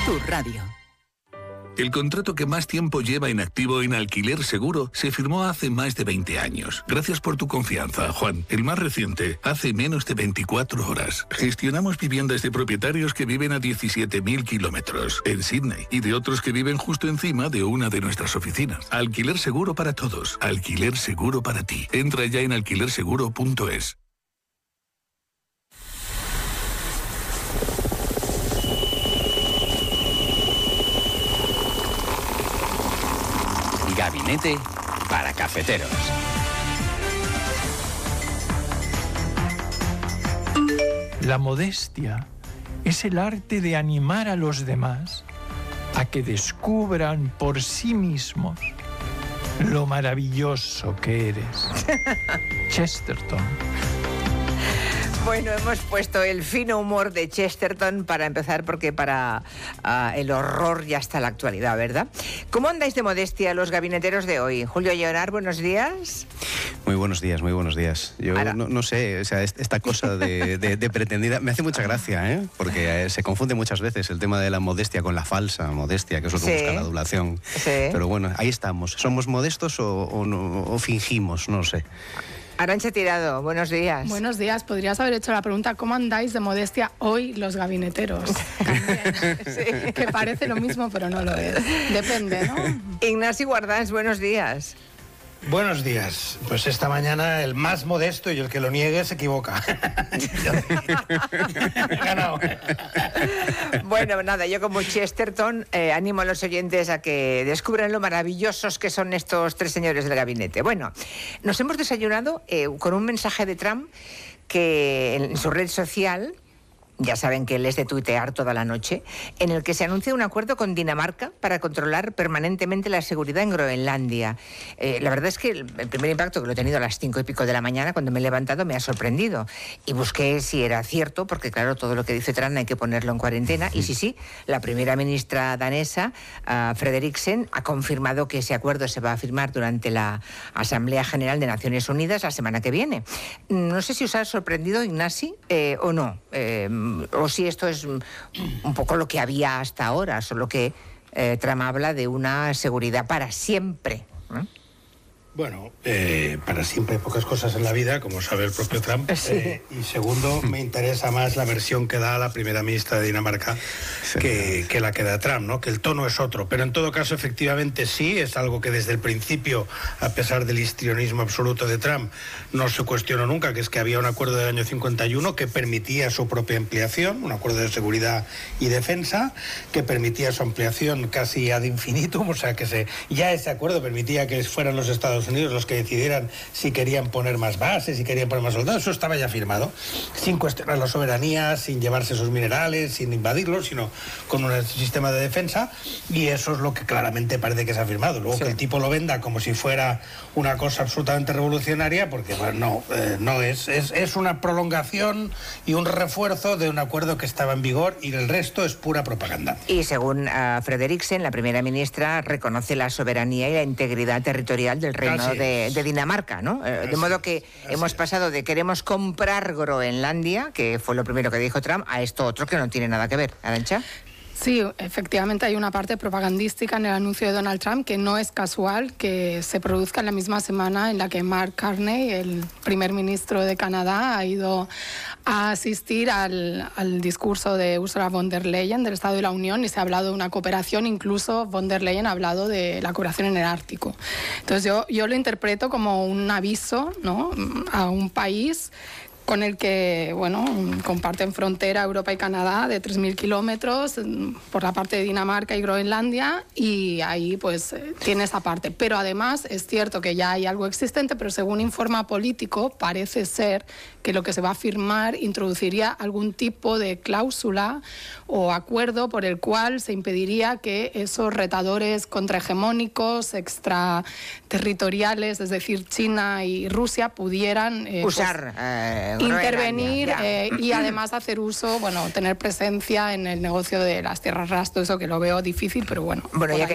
Tu radio. El contrato que más tiempo lleva inactivo en Alquiler Seguro se firmó hace más de 20 años. Gracias por tu confianza, Juan. El más reciente, hace menos de 24 horas. Gestionamos viviendas de propietarios que viven a 17.000 kilómetros en Sydney y de otros que viven justo encima de una de nuestras oficinas. Alquiler Seguro para todos. Alquiler Seguro para ti. Entra ya en alquilerseguro.es. Gabinete para cafeteros. La modestia es el arte de animar a los demás a que descubran por sí mismos lo maravilloso que eres. Chesterton. Bueno, hemos puesto el fino humor de Chesterton para empezar, porque para el horror ya está la actualidad, ¿verdad? ¿Cómo andáis de modestia los gabineteros de hoy? Julio Llonar, buenos días. Muy buenos días, muy buenos días. Yo no sé, o sea, esta cosa de pretendida me hace mucha gracia, ¿eh? Porque se confunde muchas veces el tema de la modestia con la falsa modestia, que es lo que busca la adulación. Sí. Pero bueno, ahí estamos. ¿Somos modestos o fingimos? No sé. Arantxa Tirado, buenos días. Buenos días. Podrías haber hecho la pregunta, ¿cómo andáis de modestia hoy los gabineteros? Sí. Que parece lo mismo, pero no lo es. Depende, ¿no? Ignasi Guardans, buenos días. Buenos días. Pues esta mañana el más modesto y el que lo niegue se equivoca. He ganado. Bueno, nada, yo como Chesterton animo a los oyentes a que descubran lo maravillosos que son estos tres señores del gabinete. Bueno, nos hemos desayunado con un mensaje de Trump que en su red social, ya saben que él es de tuitear toda la noche, en el que se anuncia un acuerdo con Dinamarca para controlar permanentemente la seguridad en Groenlandia. La verdad es que el primer impacto, que lo he tenido a las 5 y pico de la mañana, cuando me he levantado, me ha sorprendido. Y busqué si era cierto, porque claro, todo lo que dice Trump hay que ponerlo en cuarentena. Y sí, la primera ministra danesa, Frederiksen, ha confirmado que ese acuerdo se va a firmar durante la Asamblea General de Naciones Unidas la semana que viene. No sé si os ha sorprendido, Ignasi, o no. O si esto es un poco lo que había hasta ahora, solo que Trump habla de una seguridad para siempre, ¿no? Bueno, para siempre hay pocas cosas en la vida, como sabe el propio Trump. Sí. Y segundo, me interesa más la versión que da la primera ministra de Dinamarca que la que da Trump, ¿no? Que el tono es otro. Pero en todo caso, efectivamente sí, es algo que desde el principio, a pesar del histrionismo absoluto de Trump, no se cuestionó nunca, que es que había un acuerdo del año 51 que permitía su propia ampliación, un acuerdo de seguridad y defensa, que permitía su ampliación casi ad infinitum, o sea que ya ese acuerdo permitía que fueran los Estados Unidos los que decidieran si querían poner más bases, si querían poner más soldados. Eso estaba ya firmado, sin cuestionar la soberanía, sin llevarse sus minerales, sin invadirlos, sino con un sistema de defensa, y eso es lo que claramente parece que se ha firmado. Luego que el tipo lo venda como si fuera una cosa absolutamente revolucionaria, porque bueno, no es una prolongación y un refuerzo de un acuerdo que estaba en vigor, y el resto es pura propaganda. Y según Frederiksen, la primera ministra reconoce la soberanía y la integridad territorial del reino de Dinamarca, ¿no? De modo que hemos pasado de queremos comprar Groenlandia, que fue lo primero que dijo Trump, a esto otro que no tiene nada que ver. ¿Arantxa? Sí, efectivamente hay una parte propagandística en el anuncio de Donald Trump que no es casual que se produzca en la misma semana en la que Mark Carney, el primer ministro de Canadá, ha ido a asistir al discurso de Ursula von der Leyen del Estado de la Unión, y se ha hablado de una cooperación. Incluso von der Leyen ha hablado de la cooperación en el Ártico. Entonces yo lo interpreto como un aviso, ¿no?, a un país con el que, bueno, comparten frontera Europa y Canadá de 3.000 kilómetros por la parte de Dinamarca y Groenlandia, y ahí pues tiene esa parte. Pero además es cierto que ya hay algo existente, pero según Informa Político parece ser que lo que se va a firmar introduciría algún tipo de cláusula o acuerdo por el cual se impediría que esos retadores contrahegemónicos, extraterritoriales, es decir, China y Rusia, pudieran usar intervenir y además hacer uso, bueno, tener presencia en el negocio de las tierras raras, todo eso que lo veo difícil, pero bueno. Bueno, ya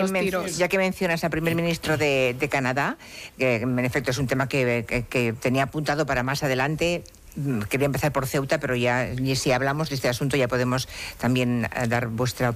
que mencionas al primer ministro de Canadá, que en efecto es un tema que tenía apuntado para más adelante. Quería empezar por Ceuta, pero ya si hablamos de este asunto ya podemos también dar vuestra